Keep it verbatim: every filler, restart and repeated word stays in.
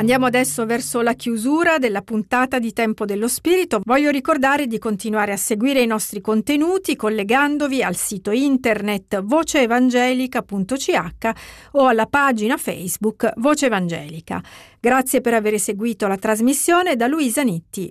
Andiamo adesso verso la chiusura della puntata di Tempo dello Spirito. Voglio ricordare di continuare a seguire i nostri contenuti collegandovi al sito internet voceevangelica punto c h o alla pagina Facebook Voce Evangelica. Grazie per aver seguito la trasmissione da Luisa Nitti.